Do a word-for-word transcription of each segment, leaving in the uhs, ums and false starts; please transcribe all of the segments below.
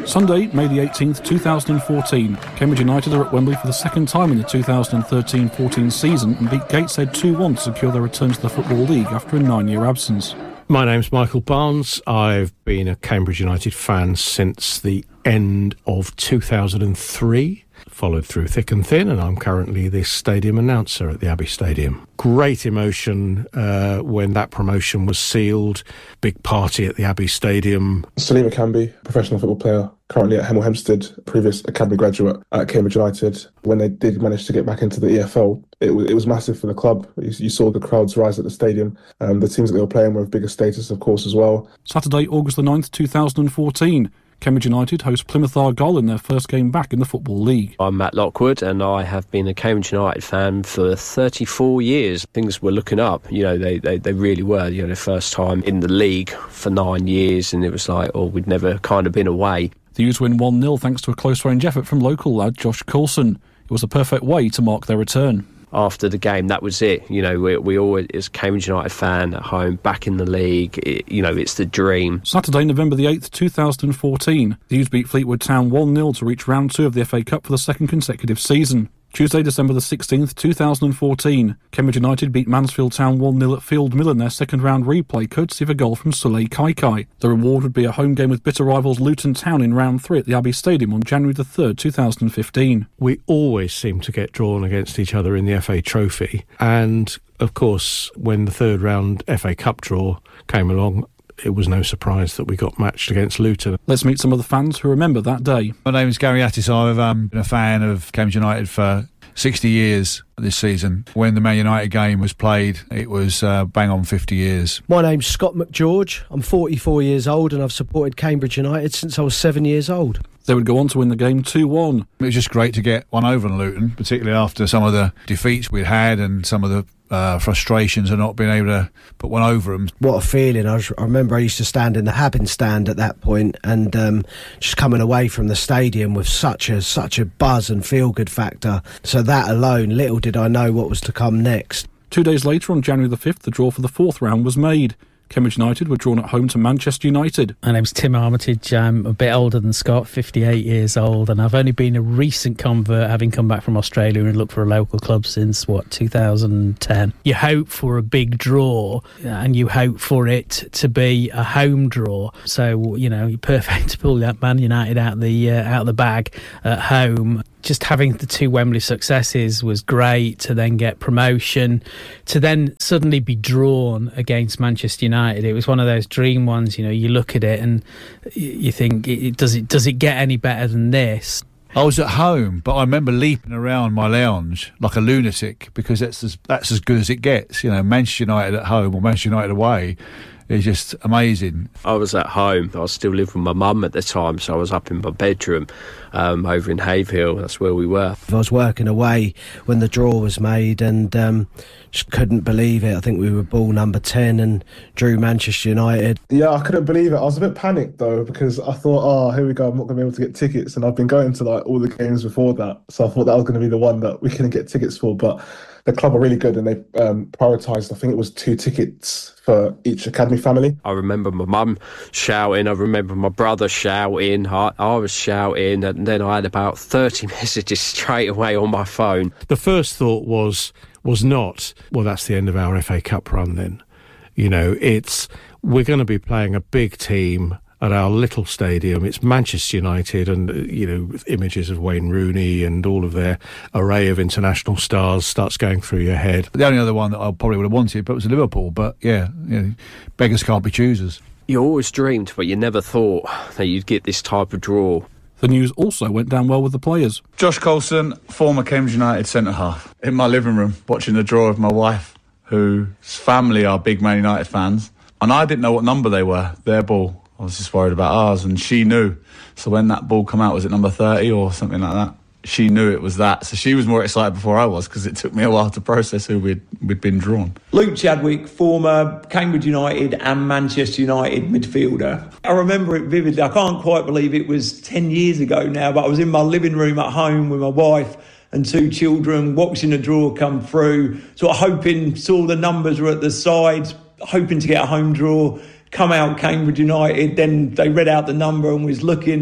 Sunday, May the eighteenth, two thousand fourteen. Cambridge United are at Wembley for the second time in the two thousand thirteen fourteen season and beat Gateshead two one to secure their return to the Football League after a nine-year absence. My name's Michael Barnes. I've been a Cambridge United fan since the end of two thousand three. Followed through thick and thin, and I'm currently the stadium announcer at the Abbey Stadium. Great emotion uh, when that promotion was sealed. Big party at the Abbey Stadium. Salim Akambi, professional football player, currently at Hemel Hempstead, previous academy graduate at Cambridge United. When they did manage to get back into the E F L, it was, it was massive for the club. You, you saw the crowds rise at the stadium. Um, the teams that they were playing were of bigger status, of course, as well. Saturday, August the ninth, two thousand fourteen. Cambridge United host Plymouth Argyle in their first game back in the Football League. I'm Matt Lockwood and I have been a Cambridge United fan for thirty-four years. Things were looking up, you know, they, they, they really were. You know, the first time in the league for nine years and it was like, oh, we'd never kind of been away. The U's win one nil thanks to a close-range effort from local lad Josh Coulson. It was a perfect way to mark their return. After the game, that was it. You know, we, we always, as a Cambridge United fan at home, back in the league, it, you know, it's the dream. Saturday, November the eighth, two thousand fourteen. The U's beat Fleetwood Town one nil to reach round two of the F A Cup for the second consecutive season. Tuesday, December the sixteenth, two thousand fourteen. Cambridge United beat Mansfield Town one nil at Field Mill in their second round replay, courtesy of a goal from Soleil Kaikai. The reward would be a home game with bitter rivals Luton Town in round three at the Abbey Stadium on January the third, two thousand fifteen. We always seem to get drawn against each other in the F A Trophy, and of course when the third round F A Cup draw came along, it was no surprise that we got matched against Luton. Let's meet some of the fans who remember that day. My name is Gary Attis. I've um, been a fan of Cambridge United for sixty years this season. When the Man United game was played, it was uh, bang on fifty years. My name's Scott McGeorge. I'm forty-four years old and I've supported Cambridge United since I was seven years old. They would go on to win the game two one. It was just great to get one over on Luton, particularly after some of the defeats we'd had and some of the uh, frustrations of not being able to put one over them. What a feeling. I, was, I remember I used to stand in the Habbin stand at that point and um, just coming away from the stadium with such a such a buzz and feel-good factor. So that alone, little did I know what was to come next. Two days later, on January the fifth, the draw for the fourth round was made. Cambridge United were drawn at home to Manchester United. My name's Tim Armitage. I'm a bit older than Scott, fifty-eight years old, and I've only been a recent convert, having come back from Australia and looked for a local club since, what, two thousand ten. You hope for a big draw, and you hope for it to be a home draw. So, you know, you're perfect to pull that Man United out the uh, out of the bag at home. Just having the two Wembley successes was great. To then get promotion, to then suddenly be drawn against Manchester United, it was one of those dream ones. You know, you look at it and you think, it, does it does it get any better than this? I was at home, but I remember leaping around my lounge like a lunatic because that's as, that's as good as it gets. You know, Manchester United at home or Manchester United away is just amazing. I was at home. I was still living with my mum at the time, so I was up in my bedroom um, over in Haverhill. That's where we were. I was working away when the draw was made and um, just couldn't believe it. I think we were ball number ten and drew Manchester United. Yeah, I couldn't believe it. I was a bit panicked though because I thought, oh, here we go, I'm not going to be able to get tickets. And I've been going to like all the games before that, so I thought that was going to be the one that we couldn't get tickets for. But the club are really good and they um, prioritised, I think it was two tickets for each academy family. I remember my mum shouting, I remember my brother shouting, I, I was shouting, and then I had about thirty messages straight away on my phone. The first thought was was not, well, that's the end of our F A Cup run then. You know, it's, we're going to be playing a big team at our little stadium. It's Manchester United and, you know, images of Wayne Rooney and all of their array of international stars starts going through your head. The only other one that I probably would have wanted but was Liverpool, but yeah, you know, beggars can't be choosers. You always dreamed, but you never thought that you'd get this type of draw. The news also went down well with the players. Josh Coulson, former Cambridge United centre-half, in my living room watching the draw with my wife, whose family are big Man United fans, and I didn't know what number they were, their ball. I was just worried about ours, and she knew. So when that ball came out, was it number thirty or something like that? She knew it was that. So she was more excited before I was because it took me a while to process who we'd, we'd been drawn. Luke Chadwick, former Cambridge United and Manchester United midfielder. I remember it vividly. I can't quite believe it was ten years ago now, but I was in my living room at home with my wife and two children, watching the draw come through, sort of hoping, saw the numbers were at the sides, hoping to get a home draw. Come out Cambridge United, then they read out the number and was looking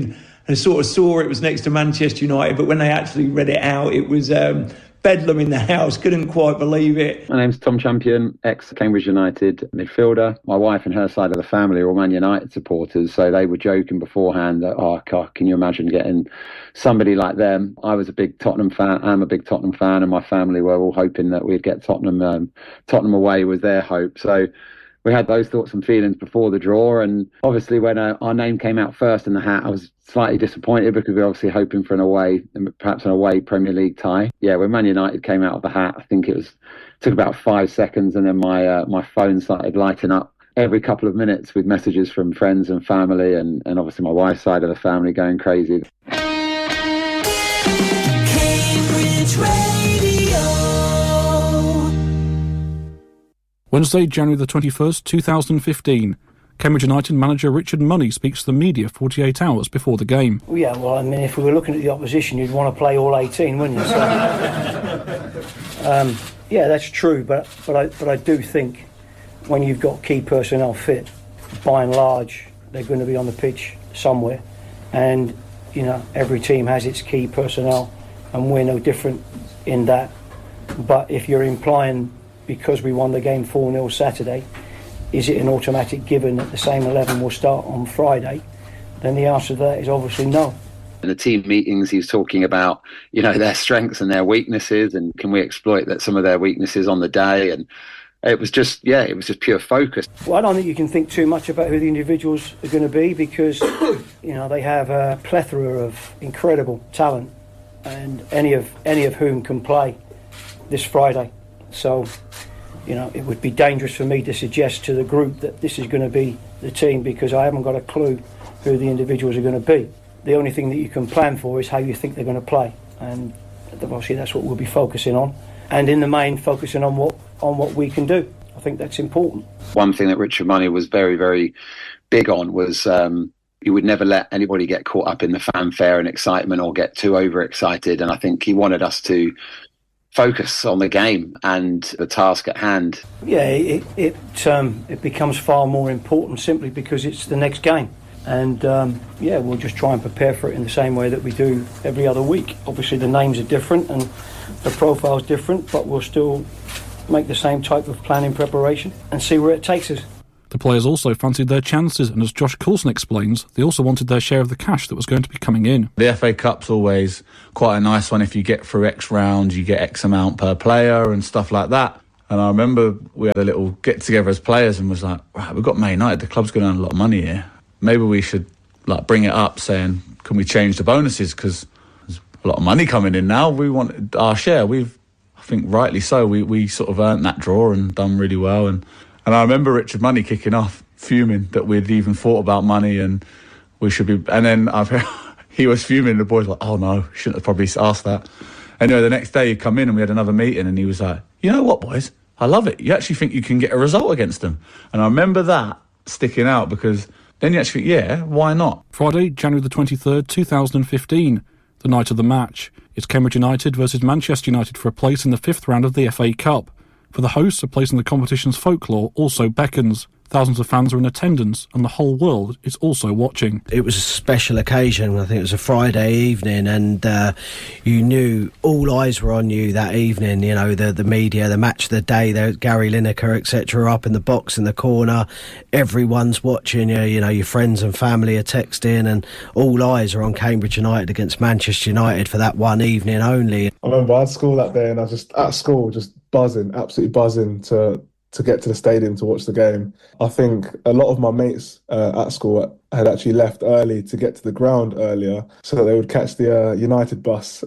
and I sort of saw it was next to Manchester United, but when they actually read it out, it was um, bedlam in the house. Couldn't quite believe it. My name's Tom Champion, ex-Cambridge United midfielder. My wife and her side of the family are all Man United supporters, so they were joking beforehand that, oh, God, can you imagine getting somebody like them? I was a big Tottenham fan. I'm a big Tottenham fan, and my family were all hoping that we'd get Tottenham. Um, Tottenham away was their hope. So we had those thoughts and feelings before the draw, and obviously when uh, our name came out first in the hat, I was slightly disappointed because we were obviously hoping for an away, perhaps an away Premier League tie. Yeah, when Man United came out of the hat, I think it was took about five seconds, and then my uh, my phone started lighting up every couple of minutes with messages from friends and family, and, and obviously my wife's side of the family going crazy. Cambridge Radio. Wednesday, January the twenty-first, two thousand fifteen. Cambridge United manager Richard Money speaks to the media forty-eight hours before the game. Well, yeah, well, I mean, if we were looking at the opposition, you'd want to play all eighteen, wouldn't you? So, um, yeah, that's true, but but I but I do think when you've got key personnel fit, by and large, they're going to be on the pitch somewhere, and you know every team has its key personnel, and we're no different in that. But if you're implying because we won the game four nil Saturday, is it an automatic given that the same eleven will start on Friday? Then the answer to that is obviously no. In the team meetings, he's talking about, you know, their strengths and their weaknesses, and can we exploit that some of their weaknesses on the day? And it was just, yeah, it was just pure focus. Well, I don't think you can think too much about who the individuals are going to be because, you know, they have a plethora of incredible talent, and any of any of whom can play this Friday. So, you know, it would be dangerous for me to suggest to the group that this is going to be the team because I haven't got a clue who the individuals are going to be. The only thing that you can plan for is how you think they're going to play, and obviously that's what we'll be focusing on, and in the main focusing on what on what we can do. I think that's important. One thing that Richard Money was very, very big on was um, he would never let anybody get caught up in the fanfare and excitement or get too overexcited, and I think he wanted us to focus on the game and the task at hand. Yeah, it it, um, it becomes far more important simply because it's the next game. And um, yeah, we'll just try and prepare for it in the same way that we do every other week. Obviously the names are different and the profile's different, but we'll still make the same type of planning preparation and see where it takes us. The players also fancied their chances, and as Josh Coulson explains, they also wanted their share of the cash that was going to be coming in. The F A Cup's always quite a nice one. If you get through X rounds, you get X amount per player and stuff like that. And I remember we had a little get-together as players and was like, right, we've got Man United, the club's going to earn a lot of money here. Maybe we should like bring it up saying, can we change the bonuses? Because there's a lot of money coming in now. We want our share. We've, I think rightly so, we, we sort of earned that draw and done really well. And, and I remember Richard Money kicking off, fuming that we'd even thought about money and we should be... And then I've he was fuming, the boys were like, oh no, shouldn't have probably asked that. Anyway, the next day he'd come in and we had another meeting and he was like, you know what, boys? I love it. You actually think you can get a result against them. And I remember that sticking out because... Then you actually think, yeah, why not? Friday, January the twenty-third, two thousand fifteen, the night of the match. It's Cambridge United versus Manchester United for a place in the fifth round of the F A Cup. For the hosts, a place in the competition's folklore also beckons. Thousands of fans are in attendance and the whole world is also watching. It was a special occasion. I think it was a Friday evening and uh, you knew all eyes were on you that evening. You know, the the media, the match of the day, there was Gary Lineker, et cetera, up in the box in the corner. Everyone's watching you. You know, your friends and family are texting and all eyes are on Cambridge United against Manchester United for that one evening only. I remember I had school that day and I was just at school, just buzzing, absolutely buzzing to... to get to the stadium to watch the game. I think a lot of my mates uh, at school had actually left early to get to the ground earlier so that they would catch the uh, United bus.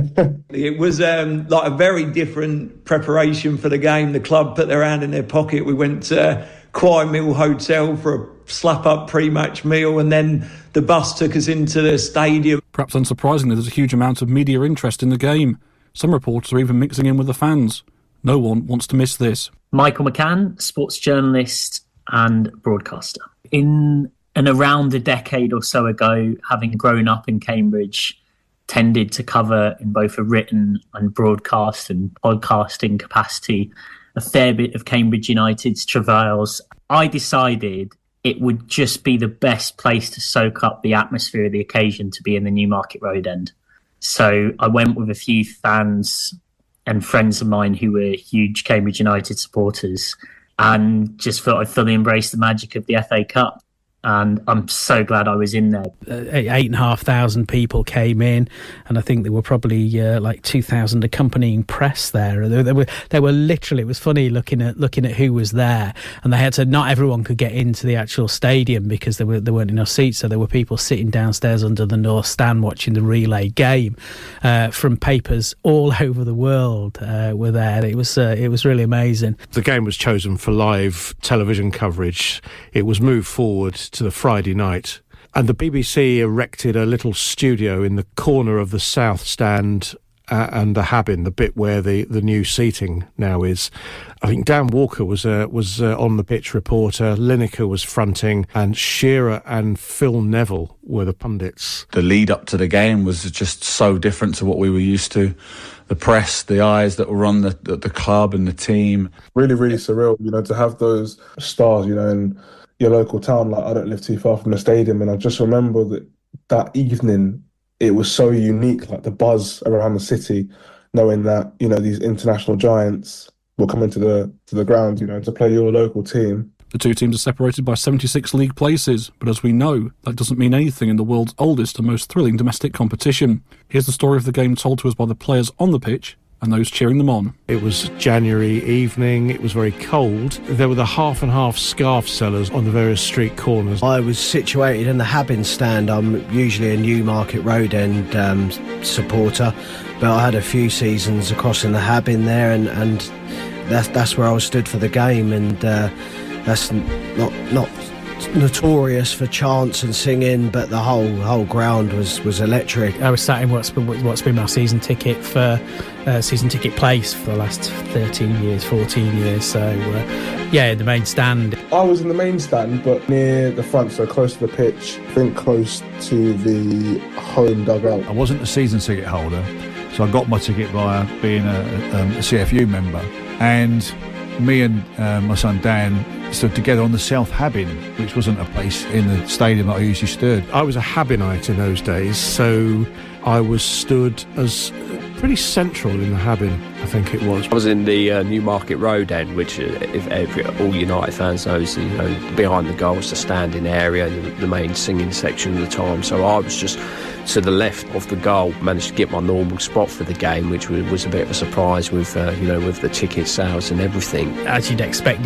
It was um, like a very different preparation for the game. The club put their hand in their pocket. We went to Quai Mill Hotel for a slap-up pre-match meal and then the bus took us into the stadium. Perhaps unsurprisingly, there's a huge amount of media interest in the game. Some reporters are even mixing in with the fans. No one wants to miss this. Michael McCann, sports journalist and broadcaster. In and around a decade or so ago, having grown up in Cambridge, tended to cover in both a written and broadcast and podcasting capacity a fair bit of Cambridge United's travails. I decided it would just be the best place to soak up the atmosphere of the occasion to be in the Newmarket Road end. So I went with a few fans and friends of mine who were huge Cambridge United supporters and just felt I fully embraced the magic of the F A Cup. And I'm so glad I was in there. Uh, eight and a half thousand people came in, and I think there were probably uh, like two thousand accompanying press there. They, they were, they were literally. It was funny looking at looking at who was there, and they had to. Not everyone could get into the actual stadium because there were there weren't enough seats. So there were people sitting downstairs under the north stand watching the relay game. Uh, from papers all over the world uh, were there. It was uh, it was really amazing. The game was chosen for live television coverage. It was moved forward to the Friday night, and the B B C erected a little studio in the corner of the south stand uh, and the Habin, the bit where the, the new seating now is. I think Dan Walker was uh, was uh, on the pitch reporter, Lineker was fronting, and Shearer and Phil Neville were the pundits. The lead up to the game was just so different to what we were used to. The press, the eyes that were on the, the, the club and the team. Really, really surreal, you know, to have those stars, you know, and your local town. Like, I don't live too far from the stadium, and I just remember that that evening it was so unique, like the buzz around the city, knowing that, you know, these international giants were coming to the to the ground, you know, to play your local team. The two teams are separated by seventy-six league places, but as we know, that doesn't mean anything in the world's oldest and most thrilling domestic competition. Here's the story of the game told to us by the players on the pitch and those cheering them on. It was January evening, it was very cold. There were the half and half scarf sellers on the various street corners. I was situated in the Habin stand. I'm usually a Newmarket Road end um, supporter, but I had a few seasons across in the Habin there, and, and that's, that's where I was stood for the game, and uh, that's not not notorious for chants and singing, but the whole whole ground was, was electric. I was sat in what's been, what's been my season ticket for uh, season ticket place for the last thirteen years, fourteen years. So uh, yeah, the main stand. I was in the main stand, but near the front, so close to the pitch. I think close to the home dugout. I wasn't a season ticket holder, so I got my ticket via being a, um, a C F U member, and me and uh, my son Dan stood together on the South Habin, which wasn't a place in the stadium that I usually stood. I was a Habinite in those days, so I was stood as pretty central in the Habin, I think it was. I was in the uh, Newmarket Road end, which uh, if every, all United fans know is, you know, behind the goal was the standing area, the, the main singing section of the time. So I was just to the left of the goal, managed to get my normal spot for the game, which was, was a bit of a surprise with, uh, you know, with the ticket sales and everything. As you'd expect,